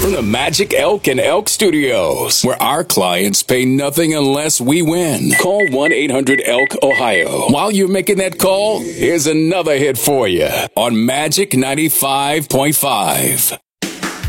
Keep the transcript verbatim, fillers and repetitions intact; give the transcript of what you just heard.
from the Magic Elk and Elk Studios, where our clients pay nothing unless we win. Call one eight hundred elk ohio. While you're making that call, here's another hit for you on Magic ninety-five point five.